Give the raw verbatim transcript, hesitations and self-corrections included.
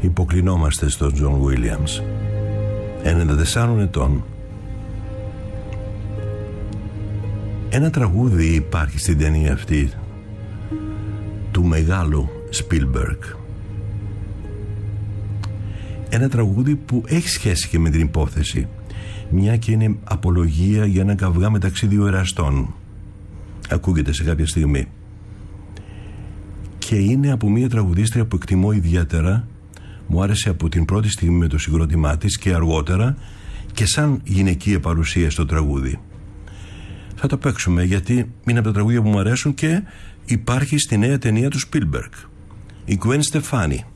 Υποκλεινόμαστε στον Τζον Βίλιαμς, ενενήντα τεσσάρων ετών. Ένα τραγούδι υπάρχει στην ταινία αυτή του μεγάλου Σπίλμπεργκ. Ένα τραγούδι που έχει σχέση και με την υπόθεση, μια και είναι απολογία για έναν καυγά μεταξύ δύο εραστών. Ακούγεται σε κάποια στιγμή. Και είναι από μια τραγουδίστρια που εκτιμώ ιδιαίτερα. Μου άρεσε από την πρώτη στιγμή με το συγκρότημά της και αργότερα και σαν γυναικεία παρουσία στο τραγούδι. Θα το παίξουμε γιατί είναι από τα τραγούδια που μου αρέσουν και υπάρχει στη νέα ταινία του Spielberg, η Gwen Stefani.